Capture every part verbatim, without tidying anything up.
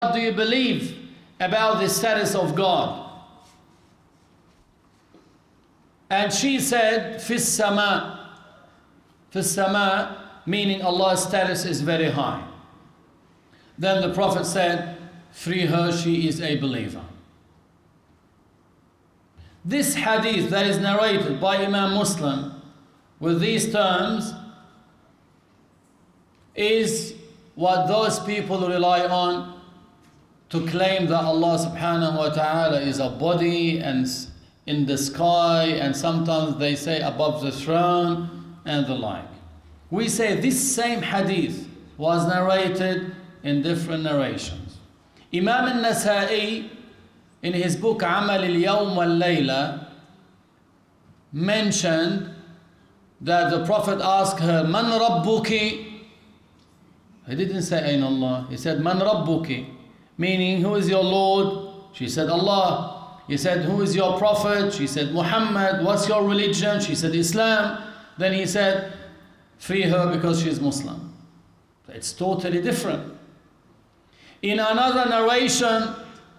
What do you believe about the status of God? And she said, Fis sama. Fis sama, meaning Allah's status is very high. Then the Prophet said, free her, she is a believer. This hadith that is narrated by Imam Muslim with these terms is what those people rely on to claim that Allah subhanahu wa ta'ala is a body and in the sky, and sometimes they say above the throne and the like. We say this same hadith was narrated in different narrations. Imam al-Nasa'i in his book Amal al-Yawm wal-Layla mentioned that the Prophet asked her, Man Rabbuki? He didn't say Ayn Allah. He said, Man Rabbuki? Meaning, who is your Lord? She said, Allah. He said, who is your Prophet? She said, Muhammad. What's your religion? She said, Islam. Then he said, free her because she is Muslim. It's totally different. In another narration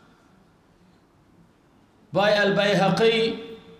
by Al-Bayhaqi,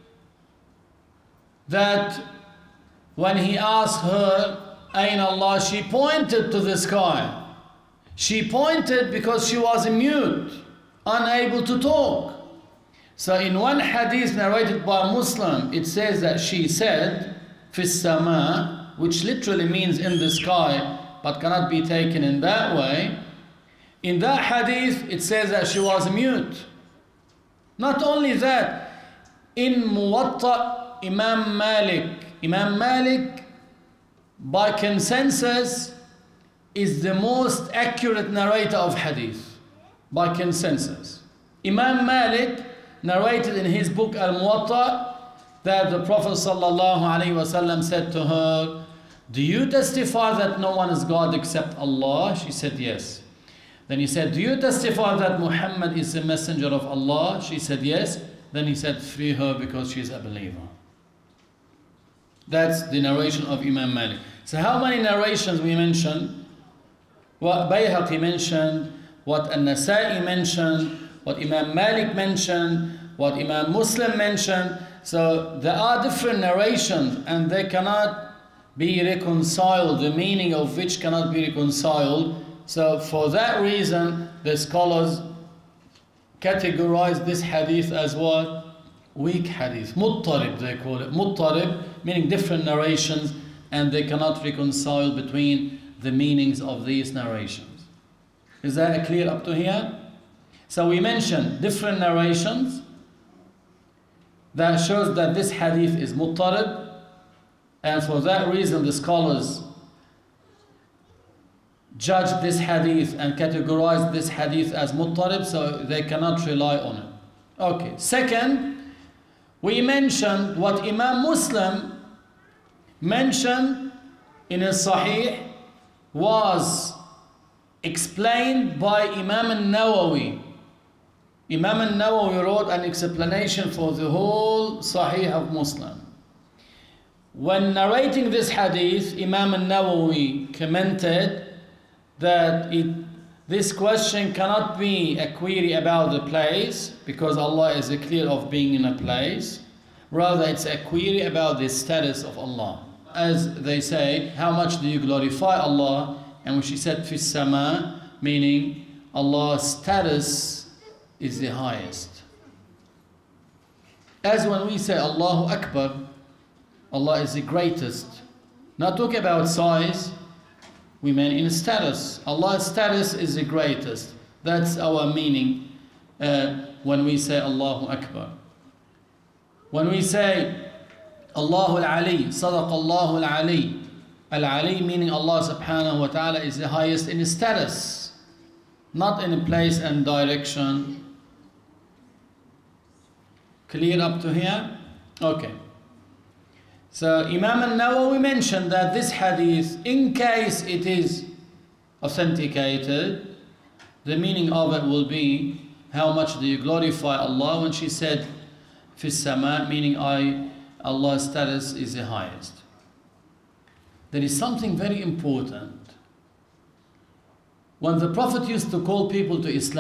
that when he asked her, Ayn Allah, she pointed to the sky. She pointed because she was mute, unable to talk. So in one hadith narrated by a Muslim, it says that she said, Fis sama, which literally means in the sky, but cannot be taken in that way. In that hadith, it says that she was mute. Not only that, in Muwatta, Imam Malik, Imam Malik, by consensus, is the most accurate narrator of hadith. By consensus. Imam Malik narrated in his book Al-Muwatta that the Prophet ﷺ said to her, do you testify that no one is God except Allah? She said yes. Then he said, do you testify that Muhammad is the messenger of Allah? She said yes. Then he said, free her because she is a believer. That's the narration of Imam Malik. So how many narrations we mentioned? What Bayhaqi mentioned, what An-Nasa'i mentioned, what Imam Malik mentioned, what Imam Muslim mentioned. So there are different narrations and they cannot be reconciled, the meaning of which cannot be reconciled. So for that reason, the scholars categorize this hadith as what? Weak hadith. Muttarib they call it. Muttarib, meaning different narrations, and they cannot reconcile between the meanings of these narrations. Is that clear up to here? So we mentioned different narrations that shows that this hadith is muttarib, and for that reason the scholars judge this hadith and categorize this hadith as muttarib, so they cannot rely on it. Okay. Second, we mentioned what Imam Muslim mentioned in his Sahih was explained by Imam al-Nawawi. Imam al-Nawawi wrote an explanation for the whole Sahih of Muslim. When narrating this hadith, Imam al-Nawawi commented that it, this question cannot be a query about the place, because Allah is clear of being in a place. Rather, it's a query about the status of Allah. As they say, how much do you glorify Allah? And when she said Fis sama, meaning Allah's status is the highest. As when we say Allahu Akbar, Allah is the greatest. Not talk about size, we mean in status. Allah's status is the greatest. That's our meaning uh, when we say Allahu Akbar. When we say Allahu al-Ali, Sadaq Allahu al-Ali, Al-Ali meaning Allah subhanahu wa ta'ala is the highest in status, not in place and direction. Clear up to here? Okay. So Imam al-Nawawi mentioned that this hadith, in case it is authenticated, the meaning of it will be, how much do you glorify Allah? When she said, Fis sama, meaning I, Allah's status is the highest. There is something very important. When the Prophet used to call people to Islam,